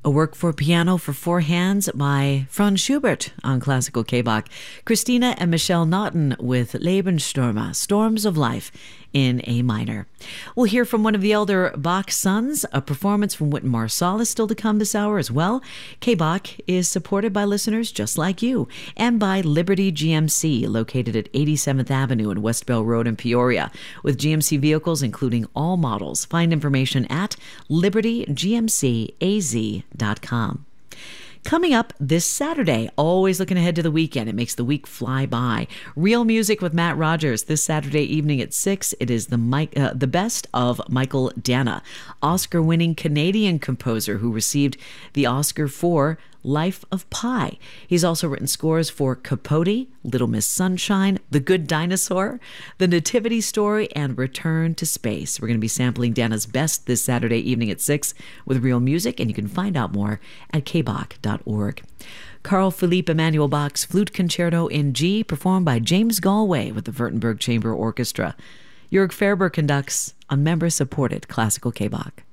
a work for piano for four hands by Franz Schubert on Classical K-Bach. Christina and Michelle Naughton with Lebensstürme, Storms of Life, in A minor. We'll hear from one of the elder Bach sons, a performance from Wynton Marsalis still to come this hour as well. K-Bach is supported by listeners just like you and by Liberty GMC, located at 87th Avenue and West Bell Road in Peoria, with GMC vehicles including all models. Find information at libertygmcaz.com. Coming up this Saturday, always looking ahead to the weekend. It makes the week fly by. Real Music with Matt Rogers this Saturday evening at 6. It is the best of Michael Dana, Oscar-winning Canadian composer who received the Oscar for Life of Pi. He's also written scores for Capote, Little Miss Sunshine, The Good Dinosaur, The Nativity Story, and Return to Space. We're going to be sampling Dana's best this Saturday evening at 6 with Real Music, and you can find out more at kbach.org. Carl Philipp Emanuel Bach's Flute Concerto in G, performed by James Galway with the Württemberg Chamber Orchestra. Jörg Ferber conducts on member-supported Classical K-Bach.